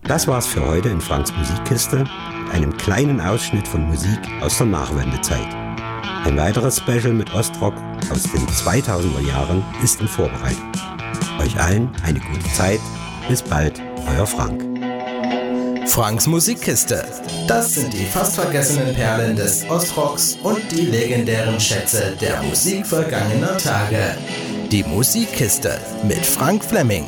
Das war's für heute in Franks Musikkiste mit einem kleinen Ausschnitt von Musik aus der Nachwendezeit. Ein weiteres Special mit Ostrock aus den 2000er Jahren ist in Vorbereitung. Euch allen eine gute Zeit. Bis bald, euer Frank. Franks Musikkiste. Das sind die fast vergessenen Perlen des Ostrocks und die legendären Schätze der Musik vergangener Tage. Die Musikkiste mit Frank Fleming.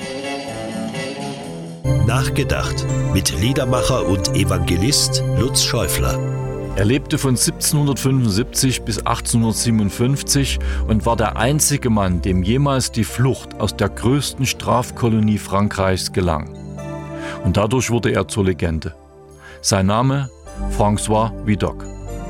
Nachgedacht mit Liedermacher und Evangelist Lutz Schäufler. Er lebte von 1775 bis 1857 und war der einzige Mann, dem jemals die Flucht aus der größten Strafkolonie Frankreichs gelang. Und dadurch wurde er zur Legende. Sein Name François Vidocq.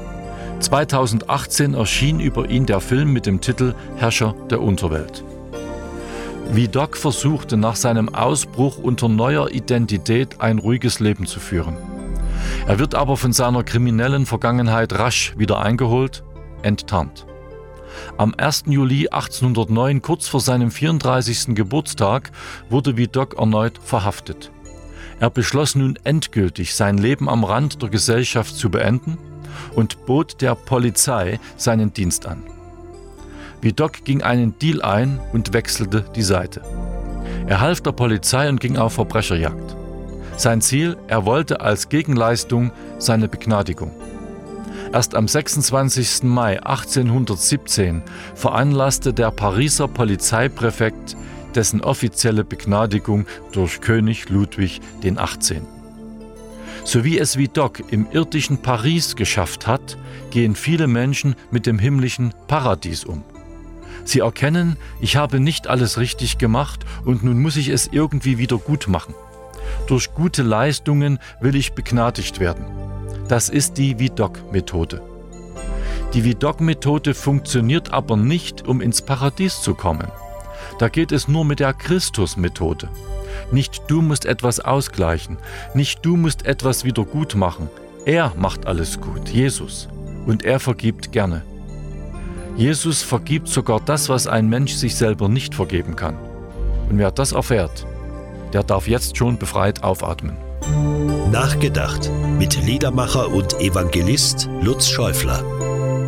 2018 erschien über ihn der Film mit dem Titel Herrscher der Unterwelt. Vidocq versuchte nach seinem Ausbruch unter neuer Identität ein ruhiges Leben zu führen. Er wird aber von seiner kriminellen Vergangenheit rasch wieder eingeholt, enttarnt. Am 1. Juli 1809, kurz vor seinem 34. Geburtstag, wurde Vidocq erneut verhaftet. Er beschloss nun endgültig, sein Leben am Rand der Gesellschaft zu beenden und bot der Polizei seinen Dienst an. Vidocq ging einen Deal ein und wechselte die Seite. Er half der Polizei und ging auf Verbrecherjagd. Sein Ziel, er wollte als Gegenleistung seine Begnadigung. Erst am 26. Mai 1817 veranlasste der Pariser Polizeipräfekt dessen offizielle Begnadigung durch König Ludwig XVIII. So wie es Vidocq im irdischen Paris geschafft hat, gehen viele Menschen mit dem himmlischen Paradies um. Sie erkennen, ich habe nicht alles richtig gemacht und nun muss ich es irgendwie wieder gut machen. Durch gute Leistungen will ich begnadigt werden. Das ist die Vidocq-Methode. Die Vidocq-Methode funktioniert aber nicht, um ins Paradies zu kommen. Da geht es nur mit der Christus-Methode. Nicht du musst etwas ausgleichen, nicht du musst etwas wieder gut machen. Er macht alles gut, Jesus. Und er vergibt gerne. Jesus vergibt sogar das, was ein Mensch sich selber nicht vergeben kann. Und wer das erfährt, der darf jetzt schon befreit aufatmen. Nachgedacht mit Liedermacher und Evangelist Lutz Schäufler.